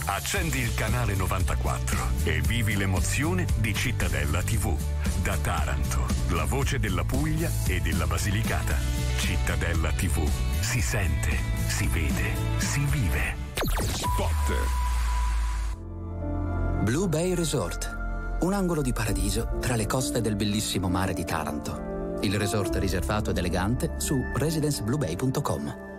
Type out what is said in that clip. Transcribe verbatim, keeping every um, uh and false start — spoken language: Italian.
Accendi il canale novantaquattro e vivi l'emozione di Cittadella tivù. Da Taranto, la voce della Puglia e della Basilicata. Cittadella tivù. Si sente, si vede, si vive. Spot. Blue Bay Resort. Un angolo di paradiso tra le coste del bellissimo mare di Taranto. Il resort riservato ed elegante su residence blue bay punto com.